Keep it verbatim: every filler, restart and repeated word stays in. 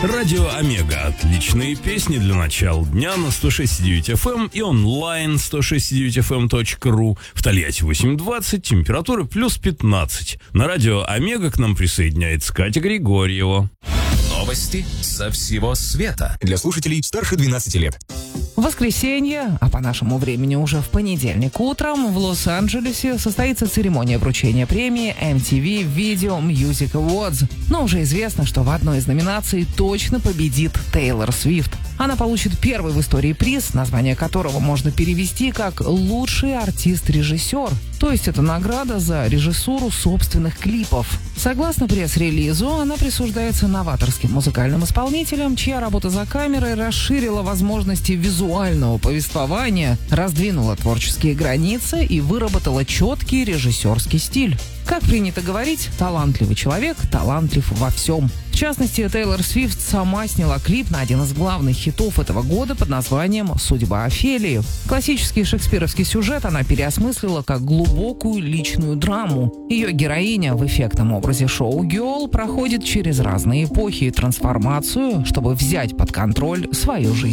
Радио Омега. Отличные песни для начала дня на сто шесть и девять эф эм и онлайн сто шесть и девять эф эм точка ру. В Тольятти восемь двадцать, температура плюс пятнадцать. На радио Омега к нам присоединяется Катя Григорьева. Новости со всего света для слушателей старше двенадцати лет. В воскресенье, а по нашему времени уже в понедельник утром, в Лос-Анджелесе состоится церемония вручения премии эм ти ви Video Music Awards. Но уже известно, что в одной из номинаций точно победит Тейлор Свифт. Она получит первый в истории приз, название которого можно перевести как «Лучший артист-режиссер». То есть это награда за режиссуру собственных клипов. Согласно пресс-релизу, она присуждается новаторским музыкальным исполнителям, чья работа за камерой расширила возможности визуального повествования, раздвинула творческие границы и выработала четкий режиссерский стиль. Как принято говорить, талантливый человек талантлив во всем. В частности, Тейлор Свифт сама сняла клип на один из главных хитов этого года под названием «Судьба Офелии». Классический шекспировский сюжет она переосмыслила как глубокую личную драму. Ее героиня в эффектном образе шоу-герл проходит через разные эпохи и трансформацию, чтобы взять под контроль свою жизнь.